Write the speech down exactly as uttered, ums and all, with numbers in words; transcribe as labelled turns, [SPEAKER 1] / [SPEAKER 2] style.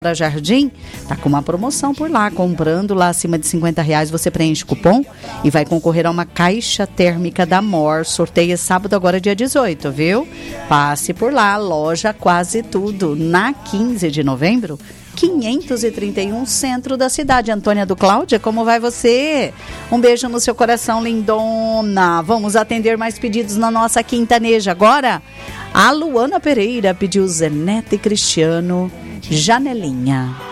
[SPEAKER 1] da Jardim, tá com uma promoção por lá, comprando lá acima de cinquenta reais, você preenche o cupom e vai concorrer a uma caixa térmica da Mor, sorteio é sábado agora dia dezoito, viu? Passe por lá, loja Quase Tudo, na quinze de novembro, quinhentos e trinta e um, centro da cidade. Antônia do Cláudia, como vai você? Um beijo no seu coração, lindona. Vamos atender mais pedidos na nossa quintaneja agora. A Luana Pereira pediu Zé Neto e Cristiano, Janelinha.